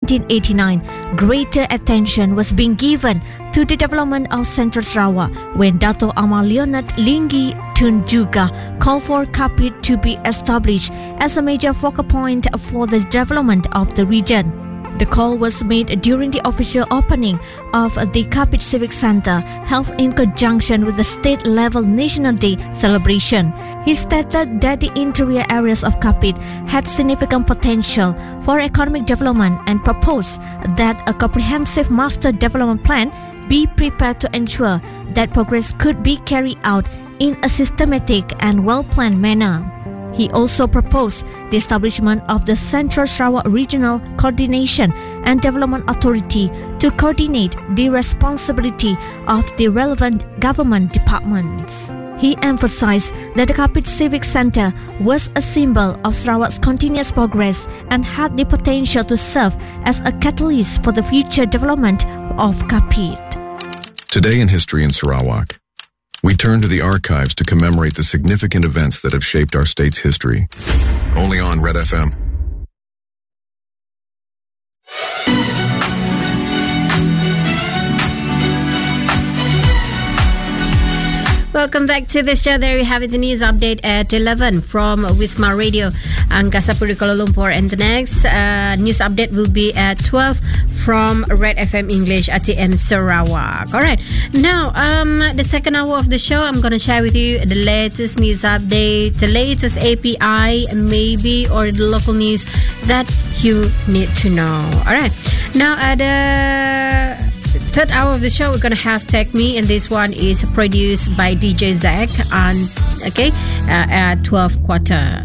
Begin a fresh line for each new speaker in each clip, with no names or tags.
1989, greater attention was being given to the development of Central Sarawak when Dato' Amar Leonard Linggi Tunjuga called for Kapit to be established as a major focal point for the development of the region. The call was made during the official opening of the Kapit Civic Centre, held in conjunction with the state-level National Day celebration. He stated that the interior areas of Kapit had significant potential for economic development and proposed that a comprehensive master development plan be prepared to ensure that progress could be carried out in a systematic and well-planned manner. He also proposed the establishment of the Central Sarawak Regional Coordination and Development Authority to coordinate the responsibility of the relevant government departments. He emphasized that the Kapit Civic Centre was a symbol of Sarawak's continuous progress and had the potential to serve as a catalyst for the future development of Kapit.
Today in History in Sarawak, we turn to the archives to commemorate the significant events that have shaped our state's history. Only on Red FM.
Welcome back to the show. There we have it, the news update at 11 from Wisma Radio, Angkasa Puri, Kuala Lumpur. And the next news update will be at 12 from Red FM English ATM Sarawak. All right. Now, the second hour of the show, I'm going to share with you the latest news update, the latest API, maybe, or the local news that you need to know. All right. Now, at the third hour of the show, we're going to have Tech Me, and this one is produced by DJ Zach at 12 quarter.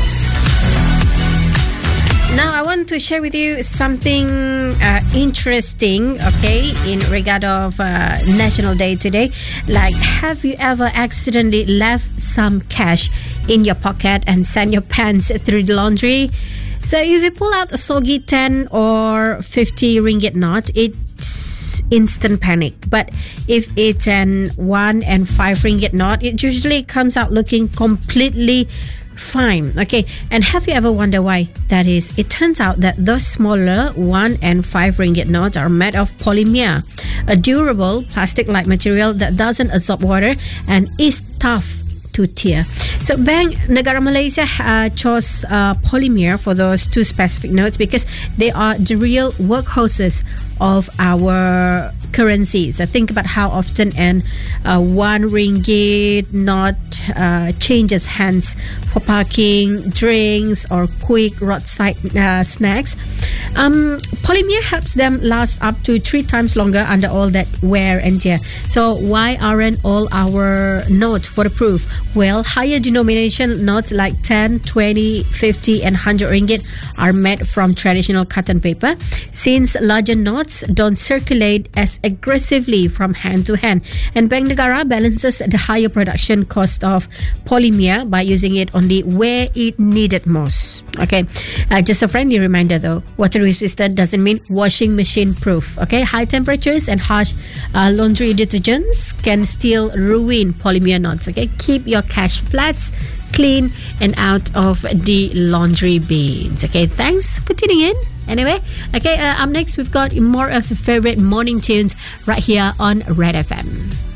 Now, I want to share with you something interesting, in regard of National Day today. Like, have you ever accidentally left some cash in your pocket and sent your pants through the laundry? So if you pull out a soggy 10 or 50 ringgit note, it's instant panic. But if it's an 1 and 5 ringgit note, it usually comes out looking completely fine. And have you ever wondered why that is? It turns out that those smaller 1 and 5 ringgit notes are made of polymer, a durable plastic-like material that doesn't absorb water and is tough to tear. So Bank Negara Malaysia chose polymer for those two specific notes because they are the real workhorses of our currencies. Think about how often an 1 ringgit note changes hands for parking, drinks, or quick roadside snacks. Polymer helps them last up to 3 times longer under all that wear and tear. So why aren't all our notes waterproof? Well, higher denomination notes like 10, 20, 50 and 100 ringgit are made from traditional cotton paper, since larger notes don't circulate as aggressively from hand to hand. And Bank Negara balances the higher production cost of polymer by using it only where it needed most. Just a friendly reminder though, water resistant doesn't mean washing machine proof. High temperatures and harsh laundry detergents can still ruin polymer knots. Keep your cash flats clean and out of the laundry bins. Thanks for tuning in. Anyway, up next we've got more of your favorite morning tunes right here on Red FM.